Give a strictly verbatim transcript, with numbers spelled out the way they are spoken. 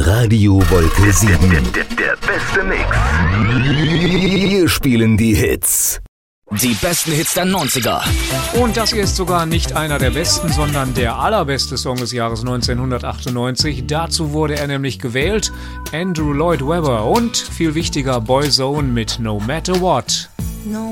Radio Wolke sieben. Der, der, der beste Mix. Wir spielen die Hits. Die besten Hits der neunziger. Und das hier ist sogar nicht einer der besten, sondern der allerbeste Song des Jahres neunzehnhundertachtundneunzig. Dazu wurde er nämlich gewählt. Andrew Lloyd Webber und, viel wichtiger, Boyzone mit No Matter What. No